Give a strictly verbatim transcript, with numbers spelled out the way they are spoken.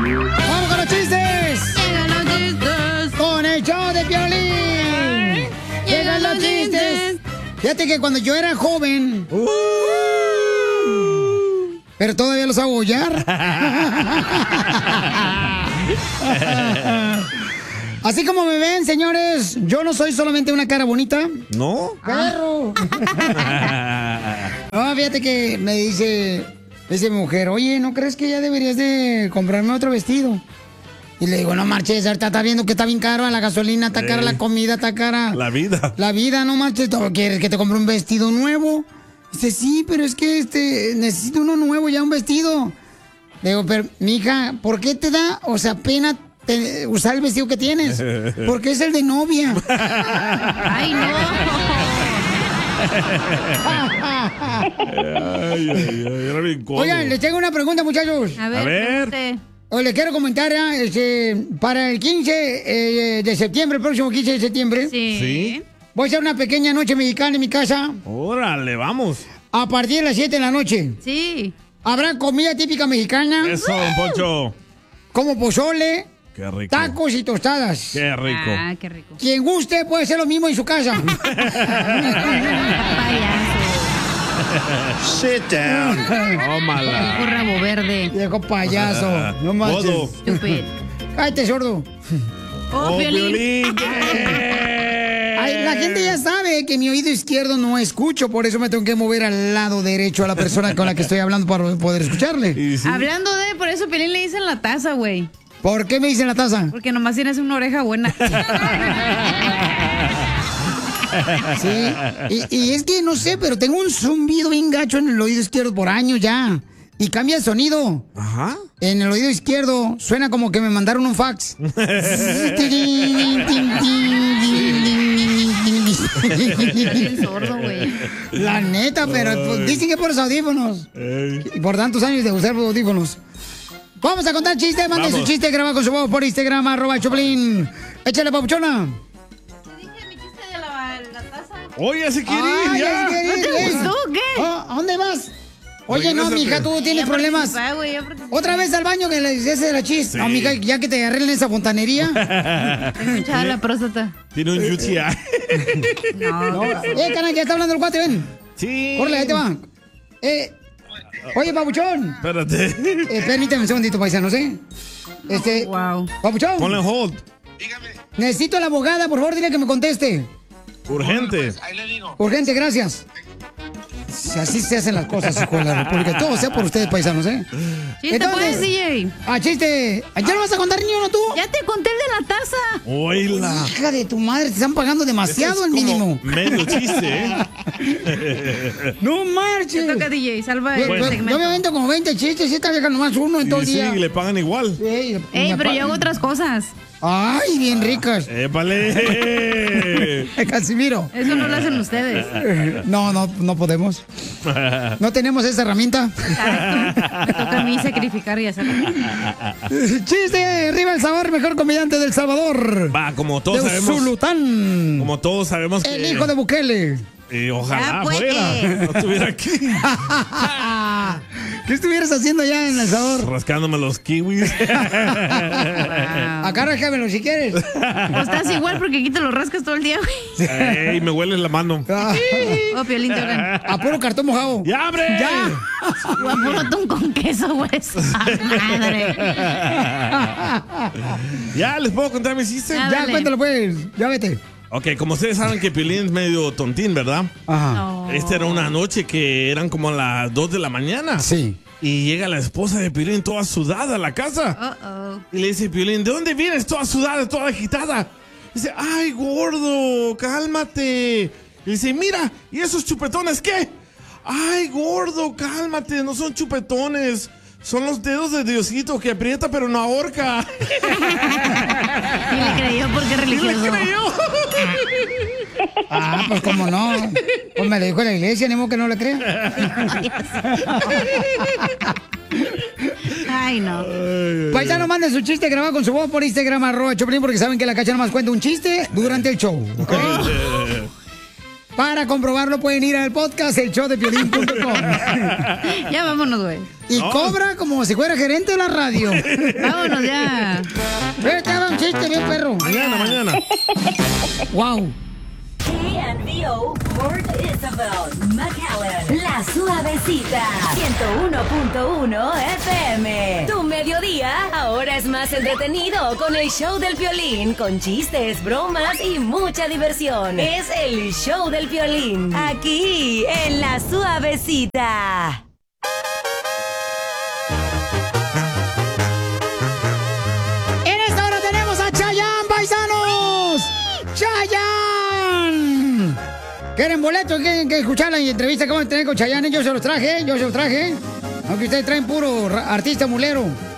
¡Vamos con los chistes! Llegan los chistes. ¡Con el show de Piolín! ¡Llegan los chistes! Fíjate que cuando yo era joven... Uh, pero todavía los hago hollar. Así como me ven, señores, yo no soy solamente una cara bonita. ¿No? ¡Perro! No, fíjate que me dice, dice mi mujer, oye, ¿no crees que ya deberías de comprarme otro vestido? Y le digo, no marches, ahorita está viendo que está bien caro la gasolina, está cara la comida, está cara... La vida. La vida, no marches, ¿tú quieres que te compre un vestido nuevo? Dice, sí, pero es que este necesito uno nuevo, ya un vestido. Le digo, pero, mija, ¿por qué te da, o sea, pena te, usar el vestido que tienes? Porque es el de novia. Ay, no. Ay, ay, ay, era bien codo. Oigan, les tengo una pregunta, muchachos. A ver, A ver. pregúnte. O les quiero comentar, ¿eh? este, para el quince eh, de septiembre, el próximo quince de septiembre, Sí. ¿Sí? voy a hacer una pequeña noche mexicana en mi casa Órale, vamos. a partir de las siete de la noche. Sí. Habrá comida típica mexicana, Eso, don Poncho. como pozole, Qué rico. tacos y tostadas. Qué rico. Ah, qué rico. Quien guste puede hacer lo mismo en su casa. Payaso. Sit down. Tómala. Un rabo verde. Viejo payaso. No manches. Codo. Stupid. Cállate, sordo. Oh, Oh, Piolín. Piolín. Ay, la gente ya sabe que mi oído izquierdo no escucho, por eso me tengo que mover al lado derecho a la persona con la que estoy hablando para poder escucharle. Y sí. Hablando de, por eso Piolín le dicen la taza, güey. ¿Por qué me dicen la taza? Porque nomás tienes una oreja buena. Sí. Y, y es que no sé, pero tengo un zumbido bien gacho en el oído izquierdo por años ya. Y cambia el sonido. Ajá. En el oído izquierdo suena como que me mandaron un fax. Bien sordo, güey. La neta, pero pues, dicen que por los audífonos. Ey. Y por tantos años de usar audífonos. Vamos a contar chistes. Mande su Vamos. chiste grabado con su voz por Instagram, arroba Choplin. Échale, papuchona. Dije mi chiste de la, la taza. Oye, se quiere Ay, ir ya. es que- ¿No te es- gustó o qué? Oh, ¿a dónde vas? Oye, no, Regrésate. mija, tú tienes Ya problemas. participé, güey, ya participé. Otra vez al baño que le ese de la chis. Sí. No, mija, ya que te arreglen esa fontanería. Tengo hinchada la próstata. Tiene un U T I. No, Eh, canal, ya está hablando el cuate, ven. Sí. Córrele, ahí te va. Eh, oye, papuchón. Espérate. Eh, permíteme un segundito, paisanos, ¿eh? Este, wow. papuchón. Ponle en hold. Necesito a la abogada, por favor, dile que me conteste. Urgente. Urgente, gracias. Si así se hacen las cosas, hijo de la República. Todo sea por ustedes, paisanos, ¿eh? Chiste, Entonces- pues, D J. Ah, chiste. ¿Ya no vas a contar ni uno tú? Ya te conté el de la taza. Oíla. Hija de tu madre, te están pagando demasiado el Es como mínimo. medio chiste, ¿eh? No marches. Te toca, D J. Salva Yo, el yo- yo segmento. me avento como veinte chistes y esta vieja nomás uno en todo Y el sí, día. le pagan igual. Ey, Ey, me pero pa- yo hago otras cosas. Ay, bien ricas. ¡Épale! Eh, Casimiro. Eso no lo hacen ustedes. No, no, no podemos. No tenemos esa herramienta. Me toca a mí sacrificar y hacerlo. Chiste, arriba el sabor, mejor comediante del Salvador. Va, como todos De sabemos. Zulután. Como todos sabemos que. El hijo de Bukele. Y ojalá Ya, pues. fuera. No estuviera aquí. ¿Qué estuvieras haciendo allá en El Salvador? Rascándome los kiwis. Acá rájamelo si quieres. Pues estás igual porque aquí te lo rascas todo el día, güey. Ey, me huele la mano. Ah, Oh, Piolín, te hablan. a puro cartón mojado. ¡Ya, abre! ¡Ya! O a puro atún con queso, güey. Esa madre. ¿Ya les puedo contar mi chiste? Ah, Ya, dale. cuéntalo pues. Ya vete. Ok, como ustedes saben que Piolín es medio tontín, ¿verdad? Ajá. No. Esta era una noche que eran como las dos de la mañana. Sí. Y llega la esposa de Piolín toda sudada a la casa. Uh-oh. Y le dice Piolín, ¿de dónde vienes toda sudada, toda agitada? Dice, ay, gordo, cálmate. Y dice, mira, ¿y esos chupetones qué? Ay, gordo, cálmate, no son chupetones. Son los dedos de Diosito que aprieta pero no ahorca. Y le creyó porque es Y le religioso. creyó. Ah, pues cómo no. Pues me lo dijo la iglesia, ni modo que no le crea. Ay, no. Paisano, manden su chiste grabado con su voz por Instagram, arroba Choplin, porque saben que la Cacha nomás cuenta un chiste durante el show. ¿ok? Para comprobarlo pueden ir al podcast el show de piolín punto com. Ya vámonos, güey. Y no. Cobra como si fuera gerente de la radio. Vámonos ya. Pero te haga un chiste bien, perro. Mañana, mañana. Wow. K N V O, Port Isabel, McAllen, La Suavecita, ciento uno punto uno F M. Tu mediodía ahora es más entretenido con el show del Piolín, con chistes, bromas y mucha diversión. Es el show del Piolín, aquí en La Suavecita. En esta hora tenemos a Chayanne, paisanos. ¡Chayanne! ¿Quieren boletos? ¿Quieren que escuchar la entrevista que vamos a tener con Chayanne? Yo se los traje, yo se los traje. Aunque ustedes traen puro artista mulero.